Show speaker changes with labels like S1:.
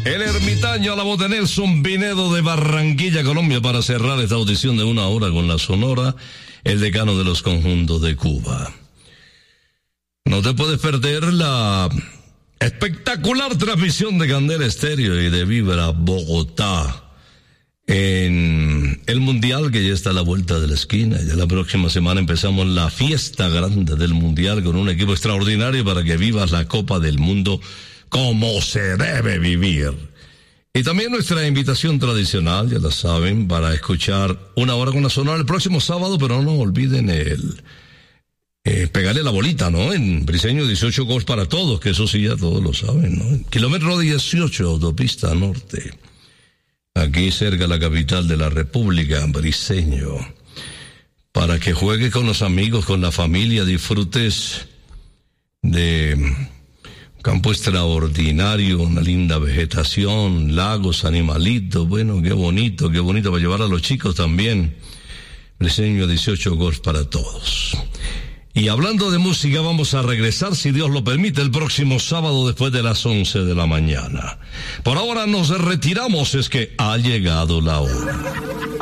S1: El ermitaño a la voz de Nelson Pinedo de Barranquilla, Colombia, para cerrar esta audición de 1 hora con la Sonora, el decano de los conjuntos de Cuba. No te puedes perder la espectacular transmisión de Candela Estéreo y de Vibra Bogotá en el Mundial, que ya está a la vuelta de la esquina. Ya la próxima semana empezamos la fiesta grande del Mundial con un equipo extraordinario para que vivas la Copa del Mundo como se debe vivir. Y también nuestra invitación tradicional, ya la saben, para escuchar 1 hora con la Sonora el próximo sábado, pero no olviden pegarle la bolita, ¿no? En Briseño 18 gols para todos, que eso sí ya todos lo saben, ¿no? Kilómetro 18, autopista norte. Aquí cerca de la capital de la República, Briseño. Para que juegue con los amigos, con la familia, disfrutes de campo extraordinario, una linda vegetación, lagos, animalitos, bueno, qué bonito para llevar a los chicos también. Briseño 18 gols para todos. Y hablando de música, vamos a regresar, si Dios lo permite, el próximo sábado después de las 11 de la mañana. Por ahora nos retiramos, es que ha llegado la hora.